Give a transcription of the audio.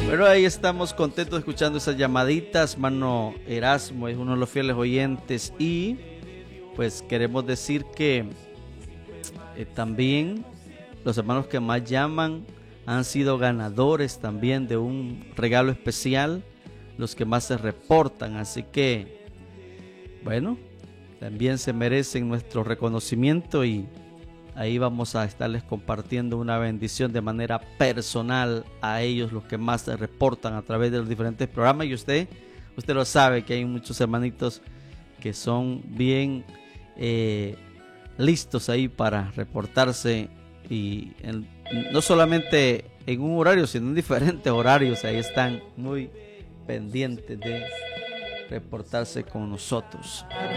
Bueno, ahí estamos contentos escuchando esas llamaditas. Mano Erasmo es uno de los fieles oyentes y pues queremos decir que también los hermanos que más llaman han sido ganadores también de un regalo especial, los que más se reportan, así que bueno, también se merecen nuestro reconocimiento y ahí vamos a estarles compartiendo una bendición de manera personal a ellos, los que más se reportan a través de los diferentes programas. Y usted lo sabe que hay muchos hermanitos que son bien listos ahí para reportarse y no solamente en un horario, sino en diferentes horarios. Ahí están muy pendientes de reportarse con nosotros.